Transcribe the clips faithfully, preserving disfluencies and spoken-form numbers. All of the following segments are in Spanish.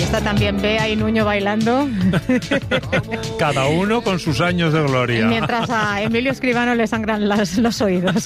Está también Bea y Nuño bailando. Cada uno con sus años de gloria. Mientras a Emilio Escribano le sangran las, los oídos.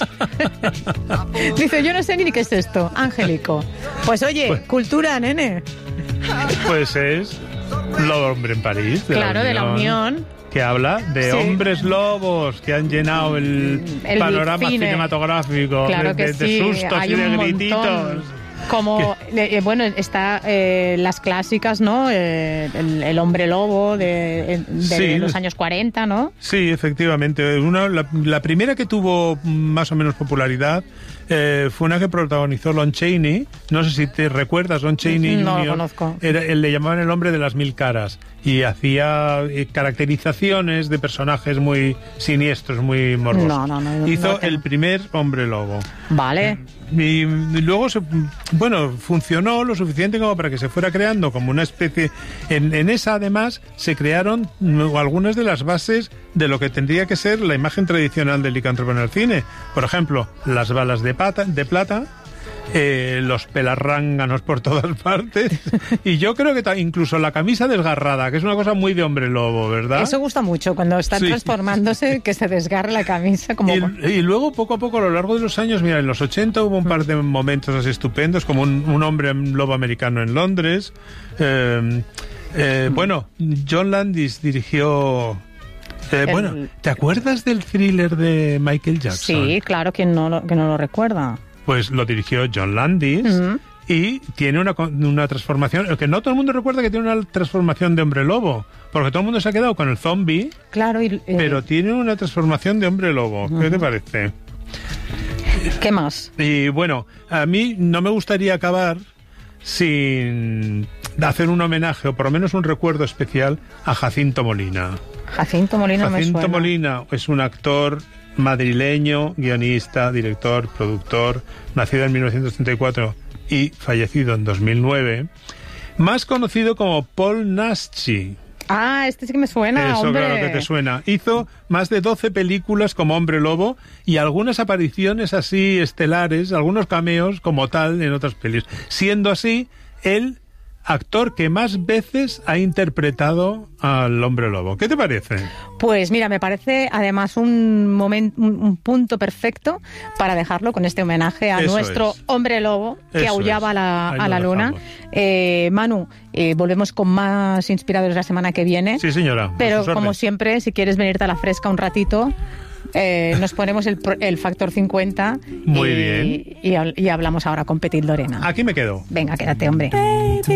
Dice, yo no sé ni qué es esto, Angélico. Pues oye, pues, cultura, nene. Pues es Lobo Hombre en París. De claro, la de la Unión. Que habla de sí. hombres lobos que han llenado el, el panorama cine. cinematográfico. Claro de, que de, sí. de sustos Hay y de un grititos. Montón. Como, eh, bueno, está eh, las clásicas, ¿no? Eh, el, el hombre lobo de, de sí. los años cuarenta, ¿no? Sí, efectivamente. Una, la, la primera que tuvo más o menos popularidad eh, fue una que protagonizó Lon Chaney. No sé si te recuerdas, Lon Chaney No junior, lo conozco. Era, él le llamaban el hombre de las mil caras y hacía eh, caracterizaciones de personajes muy siniestros, muy morbosos. No, no, no. Hizo no el primer hombre lobo. Vale. Y, y luego, se, bueno, funcionó lo suficiente como para que se fuera creando como una especie... En, en esa, además, se crearon algunas de las bases de lo que tendría que ser la imagen tradicional del licántropo en el cine. Por ejemplo, las balas de, pata, de plata, eh, los pelarránganos por todas partes, y yo creo que ta, incluso la camisa desgarrada, que es una cosa muy de hombre lobo, ¿verdad? Eso gusta mucho, cuando están sí. transformándose, que se desgarre la camisa. Como... Y, y luego, poco a poco, a lo largo de los años, mira, en los ochenta hubo un par de momentos así estupendos, como un, un hombre lobo americano en Londres. Eh, eh, bueno, John Landis dirigió... Eh, el... Bueno, ¿te acuerdas del thriller de Michael Jackson? Sí, claro, ¿quién no lo, que no lo recuerda? Pues lo dirigió John Landis uh-huh. y tiene una, una transformación, que no todo el mundo recuerda que tiene una transformación de hombre lobo, porque todo el mundo se ha quedado con el zombie, claro, y, eh... pero tiene una transformación de hombre lobo. Uh-huh. ¿Qué te parece? ¿Qué más? Y bueno, a mí no me gustaría acabar sin hacer un homenaje, o por lo menos un recuerdo especial, a Jacinto Molina. Jacinto Molina Jacinto me suena. Molina es un actor madrileño, guionista, director, productor, nacido en mil novecientos treinta y cuatro y fallecido en dos mil nueve, más conocido como Paul Naschy. Ah, este sí que me suena, Eso, hombre. claro que te suena. Hizo más de doce películas como hombre lobo y algunas apariciones así estelares, algunos cameos como tal en otras pelis. Siendo así, el actor que más veces ha interpretado al hombre lobo. ¿Qué te parece? Pues mira, me parece además un momento, un, un punto perfecto para dejarlo con este homenaje a Eso nuestro es. hombre lobo que Eso aullaba es. a la, Ahí a la luna. Eh, Manu, eh, volvemos con más inspiradores la semana que viene. Sí, señora. Pero como siempre, si quieres venirte a la fresca un ratito, eh, nos ponemos el, el factor cincuenta. Muy y, bien. Y, y hablamos ahora con Petit Lorena. Aquí me quedo. Venga, quédate, hombre.